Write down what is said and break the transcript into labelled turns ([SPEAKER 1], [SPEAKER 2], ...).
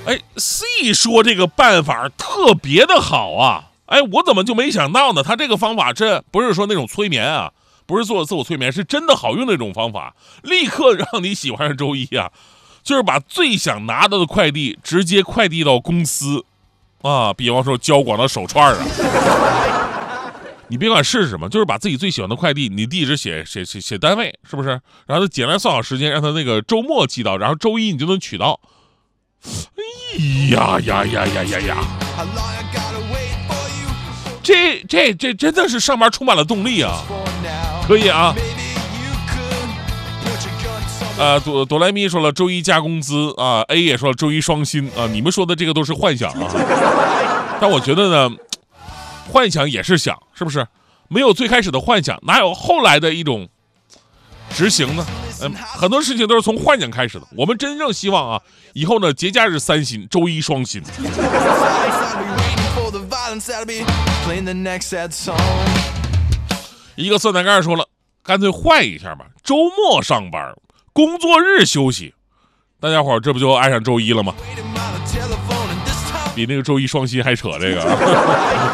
[SPEAKER 1] 哎 ，C 说这个办法特别的好啊！哎，我怎么就没想到呢？他这个方法，这不是说那种催眠啊，不是做自我催眠，是真的好用的一种方法，立刻让你喜欢上周一啊！就是把最想拿到的快递直接快递到公司啊，比方说交广的手串啊。你别管是什么，就是把自己最喜欢的快递，你地址写单位，是不是？然后他简单算好时间，让他那个周末寄到，然后周一你就能取到。哎呀呀呀呀呀呀！这真的是上班充满了动力啊！可以啊。哆来咪说了周一加工资啊 ，A 也说了周一双薪啊，你们说的这个都是幻想啊。但我觉得呢。幻想也是想，是不是？没有最开始的幻想，哪有后来的一种执行呢？很多事情都是从幻想开始的。我们真正希望啊，以后呢，节假日3薪，周一双薪。一个酸奶盖说了，干脆换一下吧，周末上班，工作日休息，大家伙这不就爱上周一了吗？比那个周一双薪还扯这个。